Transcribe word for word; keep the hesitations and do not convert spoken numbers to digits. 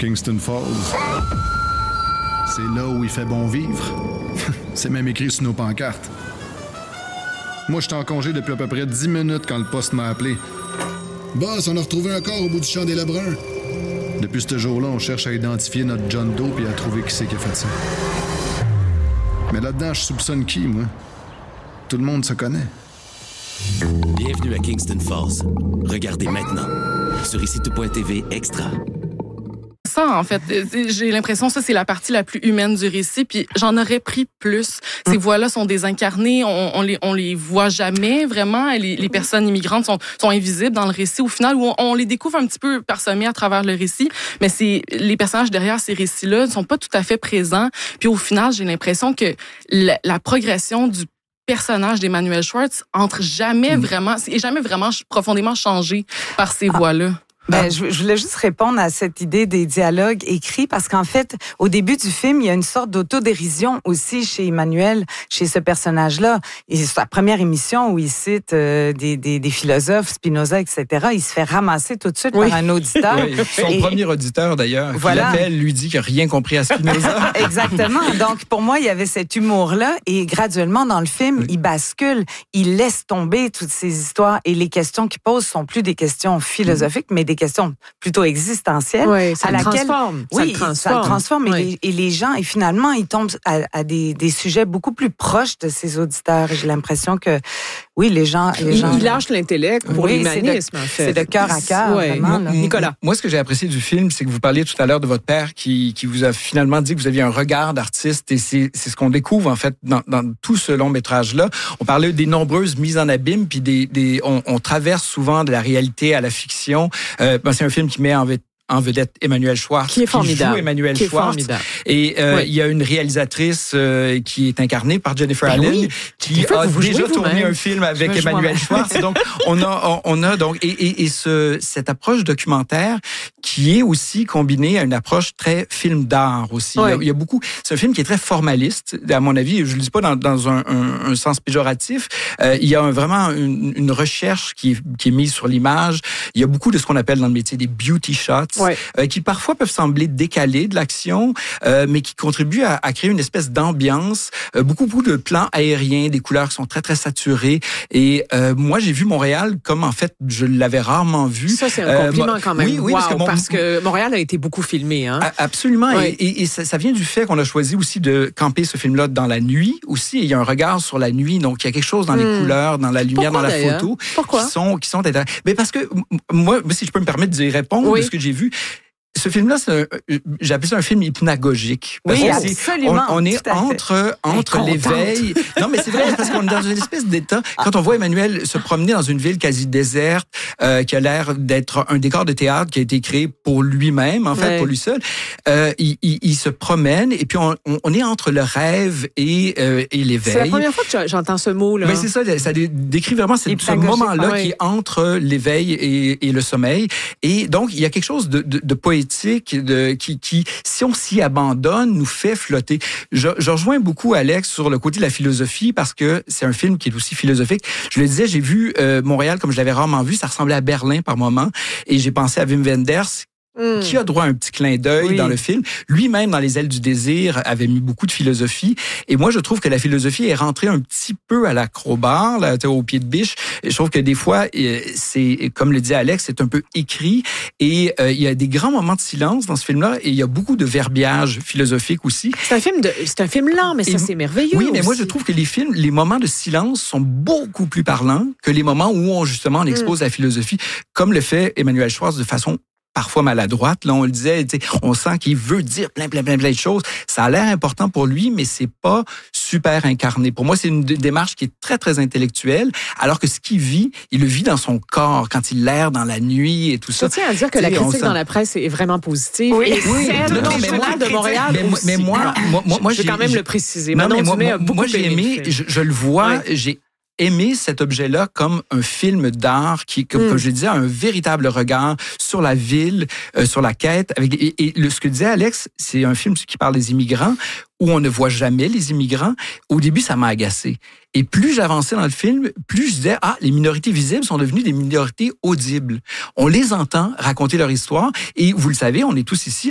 Kingston Falls. C'est là où il fait bon vivre. C'est même écrit sur nos pancartes. Moi, j'étais en congé depuis à peu près dix minutes quand le poste m'a appelé. Boss, on a retrouvé un corps au bout du champ des Lebrun. Depuis ce jour-là, on cherche à identifier notre John Doe et à trouver qui c'est qui a fait ça. Mais là-dedans, je soupçonne qui, moi? Tout le monde se connaît. Bienvenue à Kingston Falls. Regardez maintenant sur ici tout point t v extra. Ça, en fait, j'ai l'impression que ça, c'est la partie la plus humaine du récit, puis j'en aurais pris plus. Ces voix-là sont désincarnées, on, on les on les voit jamais, vraiment. Les, les personnes immigrantes sont, sont invisibles dans le récit, au final, où on, on les découvre un petit peu parsemés à travers le récit, mais c'est les personnages derrière ces récits-là ne sont pas tout à fait présents. Puis au final, j'ai l'impression que la, la progression du personnage d'Emmanuel Schwartz entre jamais mmh. vraiment, est jamais vraiment profondément changé par ces ah. voix-là. Ben, je, je voulais juste répondre à cette idée des dialogues écrits parce qu'en fait, au début du film, il y a une sorte d'autodérision aussi chez Emmanuel, chez ce personnage-là. Et c'est sa première émission où il cite euh, des, des, des philosophes, Spinoza, et cetera. Il se fait ramasser tout de suite oui. par un auditeur. Oui, son et, premier auditeur, d'ailleurs, voilà. qui l'appelle, lui dit qu'il n'a rien compris à Spinoza. Exactement. Donc, pour moi, il y avait cet humour-là et graduellement, dans le film, oui. il bascule, il laisse tomber toutes ces histoires et les questions qu'il pose sont plus des questions philosophiques, mmh. mais des questions plutôt existentielles. Oui, ça à le laquelle, transforme. Oui, ça le transforme. Ça le transforme oui. et, les, et les gens, et finalement, ils tombent à, à des, des sujets beaucoup plus proches de ces auditeurs. J'ai l'impression que, oui, les gens... Les il, gens il lâche l'intellect pour oui, l'humanisme, en fait. C'est de cœur à cœur, oui. vraiment. Là. Nicolas. Moi, ce que j'ai apprécié du film, c'est que vous parliez tout à l'heure de votre père qui, qui vous a finalement dit que vous aviez un regard d'artiste et c'est, c'est ce qu'on découvre, en fait, dans, dans tout ce long métrage-là. On parlait des nombreuses mises en abîme, puis des, des, on, on traverse souvent de la réalité à la fiction. Euh, ben, c'est un film qui met en vedette en vedette Emmanuel Schwartz, qui est formidable. Qui joue Emmanuel qui est Schwartz. Formidable. Et euh, oui. il y a une réalisatrice euh, qui est incarnée par Jennifer ben Allen, oui. qui fait, a déjà tourné vous-même. un film avec Emmanuel Schwartz. Donc, on a, on a donc et, et, et ce, cette approche documentaire qui est aussi combinée à une approche très film d'art aussi. Oui. Il, y a, il y a beaucoup. C'est un film qui est très formaliste, à mon avis. Je le dis pas dans, dans un, un, un sens péjoratif. Euh, il y a un, vraiment une, une recherche qui est, qui est mise sur l'image. Il y a beaucoup de ce qu'on appelle dans le métier des beauty shots, oui. euh, qui parfois parfois peuvent sembler décalés de l'action, euh, mais qui contribuent à, à créer une espèce d'ambiance. Euh, beaucoup, beaucoup de plans aériens, des couleurs qui sont très, très saturées. Et euh, moi, j'ai vu Montréal comme, en fait, je l'avais rarement vu. Ça, c'est un compliment euh, quand même. Oui, oui, wow, parce, que mon... parce que Montréal a été beaucoup filmé. Hein? Absolument. Oui. Et, et, et ça, ça vient du fait qu'on a choisi aussi de camper ce film-là dans la nuit aussi. Et il y a un regard sur la nuit. Donc, il y a quelque chose dans les hmm. couleurs, dans la lumière, Pourquoi, dans la d'ailleurs? photo. Pourquoi? Qui sont, qui sont intéressants. Mais parce que, moi, si je peux me permettre d'y répondre, oui. de ce que j'ai vu, ce film-là, c'est un, j'ai appelé ça un film hypnagogique. Oui, absolument. On, on est entre, entre l'éveil. Non, mais c'est vrai, parce qu'on est dans une espèce d'état. Quand on voit Emmanuel se promener dans une ville quasi déserte, euh, qui a l'air d'être un décor de théâtre qui a été créé pour lui-même, en fait, ouais. pour lui seul, euh, il, il, il se promène et puis on, on est entre le rêve et, euh, et l'éveil. C'est la première fois que j'entends ce mot-là. Mais c'est ça, ça décrit vraiment ce, ce moment-là ouais. qui est entre l'éveil et, et le sommeil. Et donc, il y a quelque chose de, de, de poétique De, qui, qui, si on s'y abandonne, nous fait flotter. Je, je rejoins beaucoup Alex sur le côté de la philosophie parce que c'est un film qui est aussi philosophique. Je le disais, j'ai vu euh, Montréal comme je l'avais rarement vu. Ça ressemblait à Berlin par moment. Et j'ai pensé à Wim Wenders, Mm. qui a droit à un petit clin d'œil oui. dans le film. Lui-même, dans Les ailes du désir, avait mis beaucoup de philosophie. Et moi, je trouve que la philosophie est rentrée un petit peu à l'acrobat, là, au pied de biche. Et je trouve que des fois, c'est, comme le disait Alex, c'est un peu écrit. Et euh, il y a des grands moments de silence dans ce film-là. Et il y a beaucoup de verbiage philosophique aussi. C'est un film de, c'est un film lent, mais ça, et, c'est merveilleux. Oui, mais aussi. moi, je trouve que les films, les moments de silence sont beaucoup plus parlants que les moments où on, justement, on expose mm. la philosophie, comme le fait Emmanuel Schwartz de façon parfois maladroite. Là, on le disait, on sent qu'il veut dire plein, plein, plein, plein de choses. Ça a l'air important pour lui, mais c'est pas super incarné. Pour moi, c'est une démarche qui est très, très intellectuelle, alors que ce qu'il vit, il le vit dans son corps, quand il erre dans la nuit et tout ça. Je tiens à dire que la critique sent... dans la presse est vraiment positive. Oui, et oui. celle non, non, des journaux de Montréal mais, aussi. Mais moi, moi, moi, moi je vais quand même le préciser. Non, Manon, mais moi, moi, moi, moi j'ai aimé, je, je le vois, ouais. j'ai aimer cet objet-là comme un film d'art qui, comme, mm. comme je le disais, a un véritable regard sur la ville, euh, sur la quête. Avec, et, et le, ce que disait Alex, c'est un film qui parle des immigrants, où on ne voit jamais les immigrants. Au début, ça m'a agacé. Et plus j'avançais dans le film, plus je disais, ah, les minorités visibles sont devenues des minorités audibles. On les entend raconter leur histoire. Et vous le savez, on est tous ici